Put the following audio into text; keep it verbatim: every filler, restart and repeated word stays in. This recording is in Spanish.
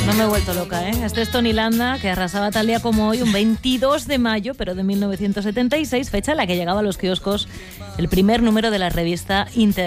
No me he vuelto loca, ¿eh? Este es Tony Landa, que arrasaba tal día como hoy, un veintidós de mayo, pero de mil novecientos setenta y seis, fecha en la que llegaba a los kioscos el primer número de la revista Inter.